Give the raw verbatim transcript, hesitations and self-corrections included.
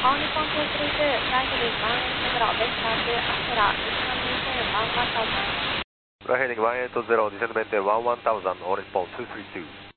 All Nippon two three two, flight heading one eight zero, vector to Astera, descent maintain one one thousand. Flight heading one eight zero, descent maintain one one thousand, All Nippon two three two.